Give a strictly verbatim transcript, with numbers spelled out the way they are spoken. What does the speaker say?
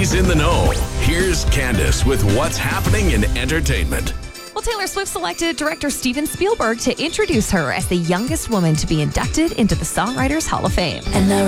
She's in the know. Here's Candace with what's happening in entertainment. Well, Taylor Swift selected director Steven Spielberg to introduce her as the youngest woman to be inducted into the Songwriters Hall of Fame. And I